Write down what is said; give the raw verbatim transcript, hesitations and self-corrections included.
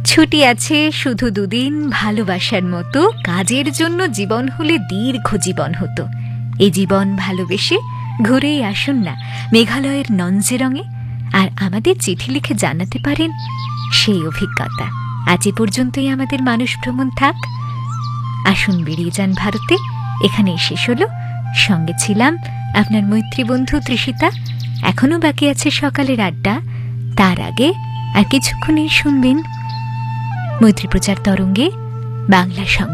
ছুটি আছে শুধু দুদিন, ভালোবাসার মতো কাজের জন্য জীবন হলে দীর্ঘ জীবন হতো। এই জীবন ভালোবেসে ঘুরেই আসুন না মেঘালয়ের নঞ্জেরঙে, আর আমাদের চিঠি লিখে জানাতে পারেন সেই অভিজ্ঞতা। আজ এ পর্যন্তই আমাদের মানুষ ভ্রমণ থাক। আসুন বেরিয়ে যান ভারতে। এখানেই শেষ হলো। সঙ্গে ছিলাম আপনার মৈত্রী বন্ধু তৃষিতা। এখনো বাকি আছে সকালের আড্ডা। তার আগে আর কিছুক্ষণই শুনবেন মৈত্রী প্রচার তরঙ্গে বাংলা সংবাদ।